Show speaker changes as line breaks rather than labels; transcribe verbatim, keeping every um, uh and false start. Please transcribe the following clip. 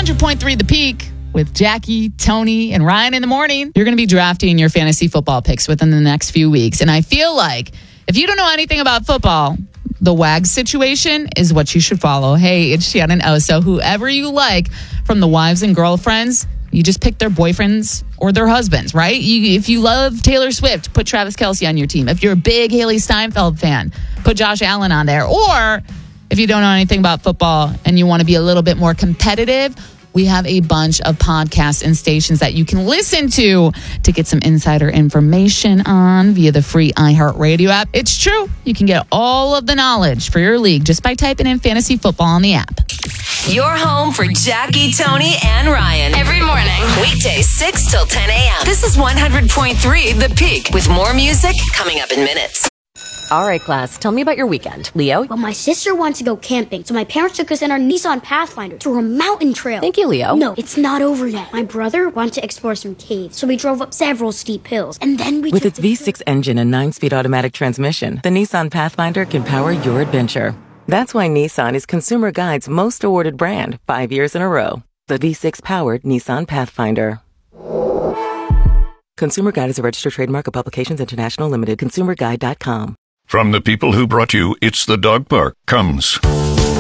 hundred point three The Peak with Jackie, Tony, and Ryan in the morning. You're going to be drafting your fantasy football picks within the next few weeks. And I feel like if you don't know anything about football, the Wags situation is what you should follow. Hey, it's Shannon O. So whoever you like from the wives and girlfriends, you just pick their boyfriends or their husbands, right? You, if you love Taylor Swift, put Travis Kelce on your team. If you're a big Haley Steinfeld fan, put Josh Allen on there. Or if you don't know anything about football and you want to be a little bit more competitive, we have a bunch of podcasts and stations that you can listen to to get some insider information on via the free iHeartRadio app. It's true. You can get all of the knowledge for your league just by typing in fantasy football on the app.
Your home for Jackie, Tony, and Ryan. Every morning. Weekdays six till ten a.m. This is one hundred point three The Peak with more music coming up in minutes.
All right, class, tell me about your weekend. Leo?
Well, my sister wants to go camping, so my parents took us in our Nissan Pathfinder through a mountain trail.
Thank you, Leo.
No, it's not over yet. My brother wanted to explore some caves, so we drove up several steep hills, and then we
With
took
its V six engine and nine-speed automatic transmission, the Nissan Pathfinder can power your adventure. That's why Nissan is Consumer Guide's most awarded brand five years in a row. The V six-powered Nissan Pathfinder. Consumer Guide is a registered trademark of Publications International Limited. consumer guide dot com.
From the people who brought you It's the Dog Park comes